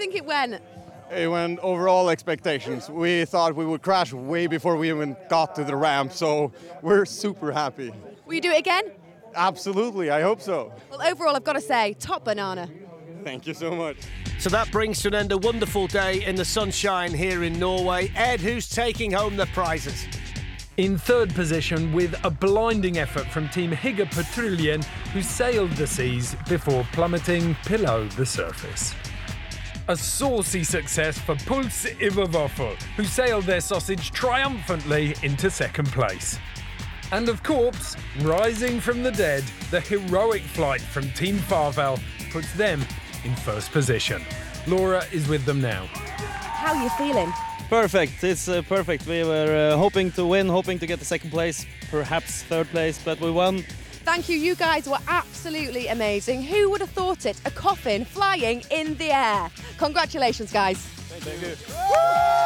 think it went? It went over all expectations. We thought we would crash way before we even got to the ramp, so we're super happy. Will you do it again? Absolutely, I hope so. Well, overall, I've got to say, top banana. Thank you so much. So that brings to an end a wonderful day in the sunshine here in Norway. Ed, who's taking home the prizes? In third position, with a blinding effort from Team Hygge Patruljen, who sailed the seas before plummeting below the surface. A saucy success for Puls Iverwaffel, who sailed their sausage triumphantly into second place. And of course, rising from the dead, the heroic flight from Team Farvel puts them in first position. Laura is with them now. How are you feeling? Perfect, it's perfect. We were hoping to win, hoping to get the second place, perhaps third place, but we won. Thank you, you guys were absolutely amazing. Who would have thought it? A coffin flying in the air. Congratulations, guys. Thank you.